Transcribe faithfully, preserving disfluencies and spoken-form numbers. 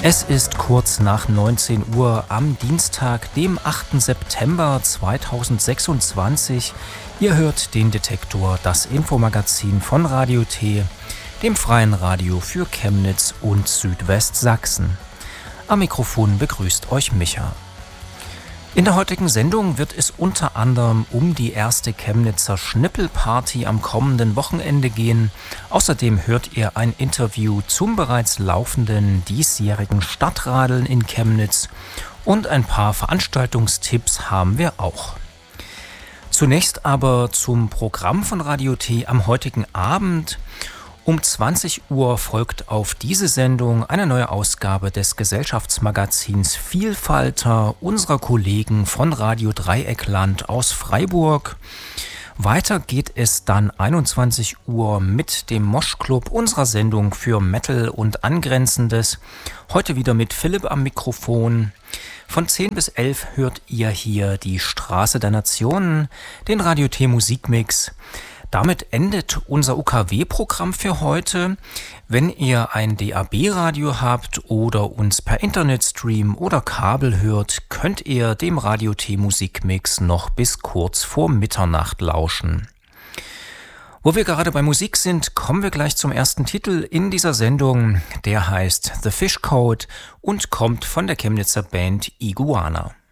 Es ist kurz nach neunzehn Uhr am Dienstag, dem achten September zweitausendsechsundzwanzig. Ihr hört den Detektor, das Infomagazin von Radio T, dem freien Radio für Chemnitz und Südwestsachsen. Am Mikrofon begrüßt euch Micha. In der heutigen Sendung wird es unter anderem um die erste Chemnitzer Schnippelparty am kommenden Wochenende gehen. Außerdem hört ihr ein Interview zum bereits laufenden diesjährigen Stadtradeln in Chemnitz und ein paar Veranstaltungstipps haben wir auch. Zunächst aber zum Programm von Radio T am heutigen Abend. Um zwanzig Uhr folgt auf diese Sendung eine neue Ausgabe des Gesellschaftsmagazins Vielfalter unserer Kollegen von Radio Dreieckland aus Freiburg. Weiter geht es dann einundzwanzig Uhr mit dem Moschclub unserer Sendung für Metal und Angrenzendes. Heute wieder mit Philipp am Mikrofon. Von zehn bis elf hört ihr hier die Straße der Nationen, den Radio T Musikmix. Damit endet unser U K W-Programm für heute. Wenn ihr ein D A B-Radio habt oder uns per Internetstream oder Kabel hört, könnt ihr dem Radio T Musikmix noch bis kurz vor Mitternacht lauschen. Wo wir gerade bei Musik sind, kommen wir gleich zum ersten Titel in dieser Sendung. Der heißt The Fish Code und kommt von der Chemnitzer Band Iguana.